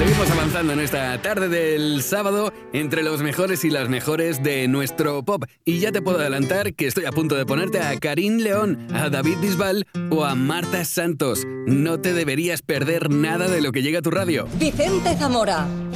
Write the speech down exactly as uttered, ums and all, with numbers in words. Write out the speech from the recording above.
Seguimos avanzando en esta tarde del sábado entre los mejores y las mejores de nuestro pop. Y ya te puedo adelantar que estoy a punto de ponerte a Karim León, a David Bisbal o a Marta Santos. No te deberías perder nada de lo que llega a tu radio. Vicente Zamora.